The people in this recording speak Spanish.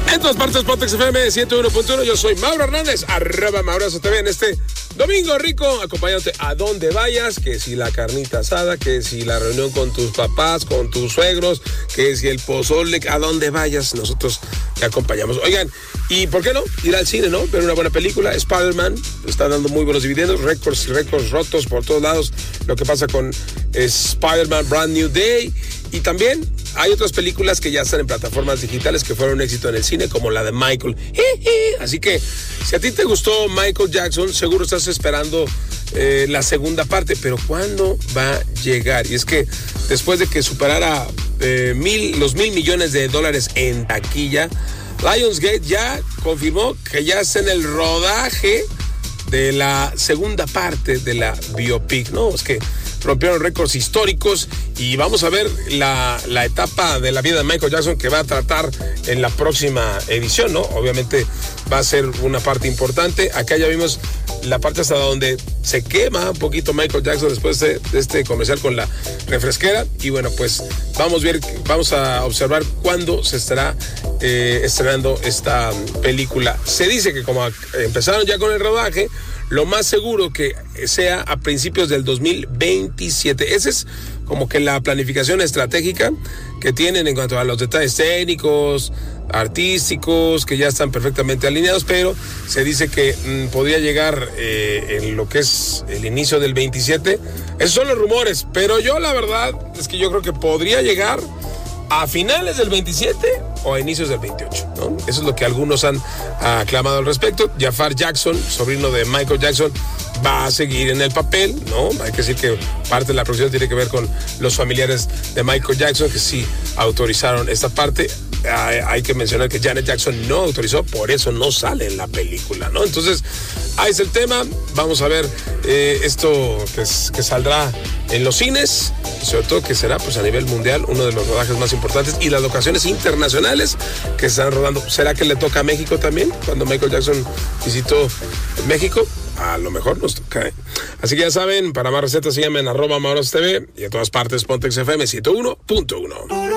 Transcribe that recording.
En todas partes, Pontex FM 101.1. Yo soy Mauro Hernández, @MauroTV en este domingo rico, acompañándote a donde vayas, que si la carnita asada, que si la reunión con tus papás, con tus suegros, que si el pozole, a donde vayas, nosotros te acompañamos. Oigan, ¿y por qué no? Ir al cine, ¿no? Ver una buena película. Spider-Man está dando muy buenos dividendos, récords rotos por todos lados. Lo que pasa con Spider-Man Brand New Day. Y también hay otras películas que ya están en plataformas digitales que fueron un éxito en el cine, como la de Michael. Así que, si a ti te gustó Michael Jackson, seguro estás esperando la segunda parte. Pero ¿cuándo va a llegar? Y es que después de que superara los $1,000 millones en taquilla, Lionsgate ya confirmó que ya está en el rodaje de la segunda parte de la biopic, ¿no? Es que rompieron récords históricos y vamos a ver la etapa de la vida de Michael Jackson que va a tratar en la próxima edición, ¿no? Obviamente va a ser una parte importante. Acá ya vimos la parte hasta donde se quema un poquito Michael Jackson después de este comercial con la refresquera. Y bueno, pues vamos a observar cuándo se estará estrenando esta película. Se dice que como empezaron ya con el rodaje, lo más seguro que sea a principios del 2027. Esa es como que la planificación estratégica que tienen en cuanto a los detalles técnicos, artísticos, que ya están perfectamente alineados, pero se dice que podría llegar en lo que es el inicio del 27. Esos son los rumores, pero yo la verdad es que yo creo que podría llegar a finales del 27 o a inicios del 28, ¿no? Eso es lo que algunos han aclamado al respecto. Jafar Jackson, sobrino de Michael Jackson, va a seguir en el papel, ¿no? Hay que decir que parte de la producción tiene que ver con los familiares de Michael Jackson, que sí autorizaron esta parte. Hay que mencionar que Janet Jackson no autorizó, por eso no sale en la película, ¿no? Entonces, ahí es el tema. Vamos a ver esto que saldrá en los cines, y sobre todo que será pues a nivel mundial uno de los rodajes más importantes y las locaciones internacionales que se están rodando. ¿Será que le toca a México también? Cuando Michael Jackson visitó México, a lo mejor nos toca, ¿eh? Así que ya saben, para más recetas síganme en @MauroTV y en todas partes Pontex FM 101.1.